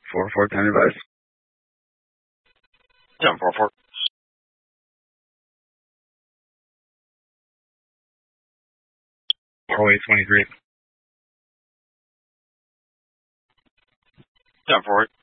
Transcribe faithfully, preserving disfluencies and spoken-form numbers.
four four, ten advice. Yeah, four four. four eight, twenty-three. Yeah, four eight.